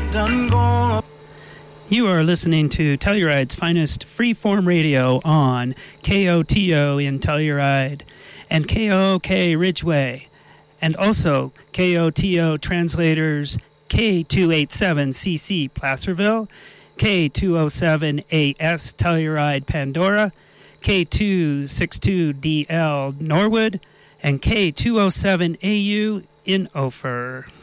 done gone. You are listening to Telluride's finest freeform radio on KOTO in Telluride and KOOK Ridgeway, and also KOTO translators K287CC Placerville, K207AS Telluride Pandora, K262DL Norwood, and K207AU in Ophir.